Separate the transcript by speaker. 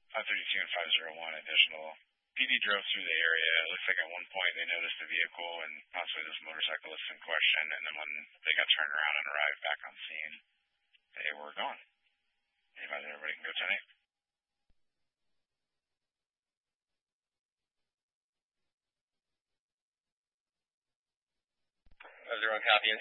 Speaker 1: 532 and 501 additional. PD drove through the area. It looks like at one point they noticed a vehicle and possibly this motorcyclist in question, and then when they got turned around and arrived back on scene, they were gone. Everybody can go 10-8.
Speaker 2: Everyone copy.